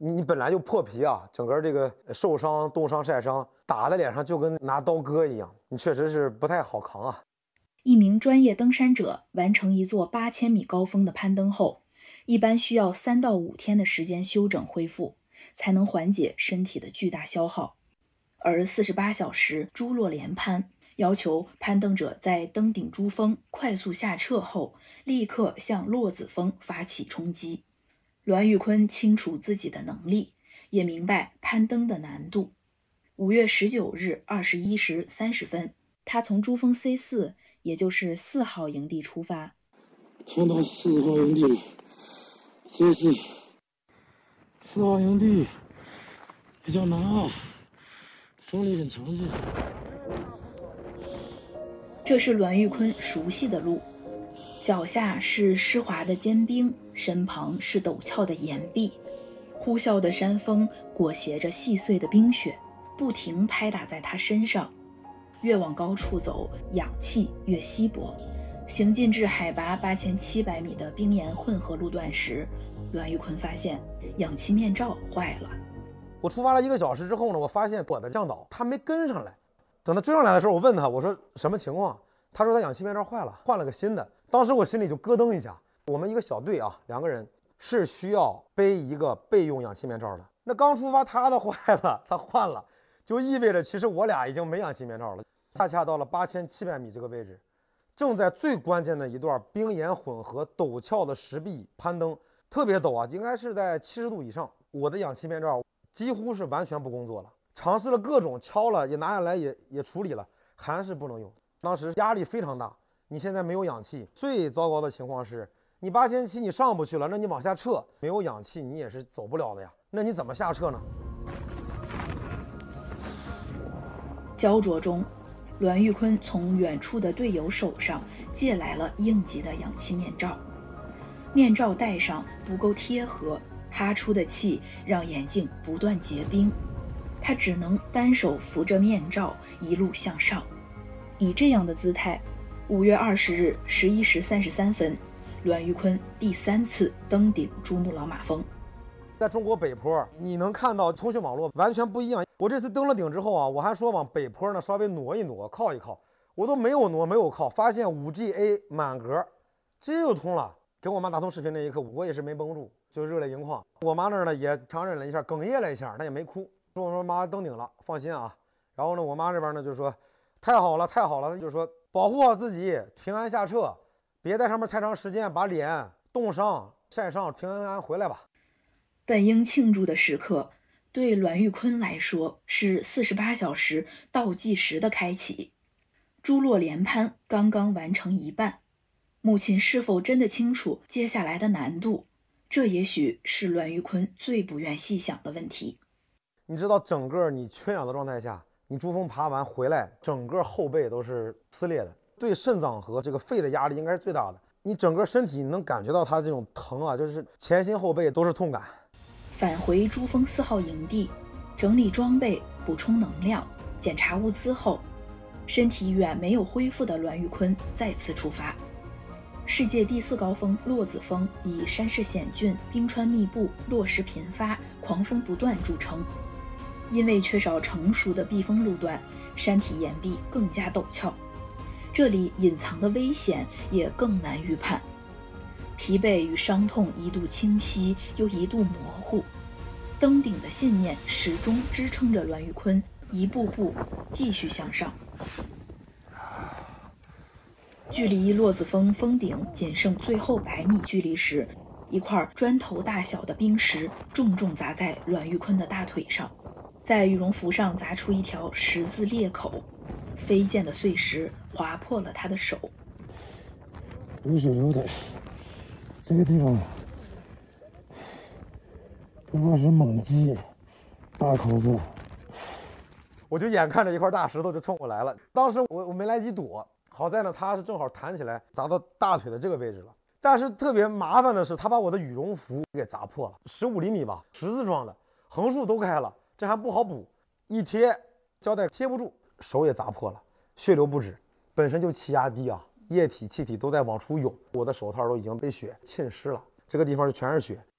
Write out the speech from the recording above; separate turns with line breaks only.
你本来就破皮啊，整个这个受伤、冻伤、晒伤，打在脸上就跟拿刀割一样，你确实是不太好扛啊。
一名专业登山者完成一座8000米高峰的攀登后，一般需要3到5天的时间休整恢复，才能缓解身体的巨大消耗。而48小时珠落连攀要求攀登者在登顶珠峰快速下撤后，立刻向落子峰发起冲击。栾玉坤清楚自己的能力，也明白攀登的难度。5月19日21时30分，他从珠峰 C4， 也就是4号营地出发。
看到4号营地，这是4号营地，比较难啊，风力很强劲。
这是栾玉坤熟悉的路，脚下是湿滑的坚冰，身旁是陡峭的岩壁，呼啸的山风裹挟着细碎的冰雪，不停拍打在他身上。越往高处走，氧气越稀薄。行进至海拔8700米的冰岩混合路段时，栾玉坤发现氧气面罩坏了。
我出发了1个小时之后呢，我发现我的向导他没跟上来。等他追上来的时候，我问他，我说什么情况？他说他氧气面罩坏了，换了个新的。当时我心里就咯噔一下。我们一个小队啊，2个人是需要背一个备用氧气面罩的。那刚出发他的坏了，他换了，就意味着其实我俩已经没氧气面罩了。恰恰到了8700米这个位置，正在最关键的一段冰岩混合陡峭的石壁攀登，特别陡啊，应该是在70度以上。我的氧气面罩几乎是完全不工作了，尝试了各种敲了，也拿下来也处理了，还是不能用。当时压力非常大，你现在没有氧气，最糟糕的情况是你8700你上不去了，那你往下撤，没有氧气你也是走不了的呀，那你怎么下撤呢？
焦灼中，栾玉坤从远处的队友手上借来了应急的氧气面罩，面罩戴上不够贴合，哈出的气让眼镜不断结冰，他只能单手扶着面罩一路向上。以这样的姿态，5月20日11时33分，栾玉坤第3次登顶珠穆朗玛峰。
在中国北坡，你能看到通讯网络完全不一样。我这次登了顶之后啊，我还说往北坡呢稍微挪一挪，靠一靠，我都没有挪，没有靠，发现5G A 满格，这就通了。给我妈打通视频那一刻，我也是没绷住，就热泪盈眶。我妈那儿呢也强忍了一下，哽咽了一下，但也没哭。我说妈登顶了，放心啊。然后呢，我妈这边呢就说太好了，太好了，就说保护好自己，平安下撤，别在上面太长时间，把脸冻伤、晒伤，平安回来吧。
本应庆祝的时刻，对栾玉坤来说是48小时倒计时的开启。珠落连攀刚刚完成一半，母亲是否真的清楚接下来的难度？这也许是栾玉坤最不愿细想的问题。
你知道，整个你缺氧的状态下，你珠峰爬完回来，整个后背都是撕裂的，对肾脏和这个肺的压力应该是最大的。你整个身体你能感觉到它这种疼啊，就是前心后背都是痛感。
返回珠峰4号营地，整理装备、补充能量、检查物资后，身体远没有恢复的栾玉坤再次出发。世界第4高峰落子峰以山势险峻、冰川密布、落石频发、狂风不断著称。因为缺少成熟的避风路段，山体岩壁更加陡峭，这里隐藏的危险也更难预判。疲惫与伤痛一度清晰，又一度模糊。登顶的信念始终支撑着栾玉坤一步步继续向上。距离落子峰峰顶仅剩最后100米距离时，一块砖头大小的冰石重重砸在栾玉坤的大腿上，在羽绒服上砸出一条十字裂口，飞溅的碎石划破了他的手。
流水流的，这个地方不过是猛击，大口子。
我就眼看着一块大石头就冲过来了，当时我没来及躲，好在呢它是正好弹起来砸到大腿的这个位置了。但是特别麻烦的是，他把我的羽绒服给砸破了，15厘米吧，十字状的，横竖都开了，这还不好补，一贴胶带贴不住，手也砸破了，血流不止。本身就气压低啊，液体气体都在往出涌，我的手套都已经被血浸湿了，这个地方就全是血。